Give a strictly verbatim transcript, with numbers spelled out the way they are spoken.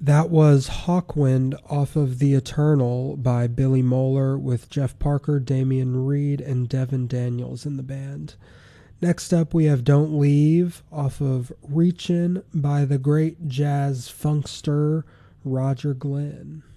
That was Hawkwind off of The Eternal by Billy Moeller with Jeff Parker, Damian Reed, and Devin Daniels in the band. Next up, we have Don't Leave off of Reachin' by the great jazz funkster Roger Glenn.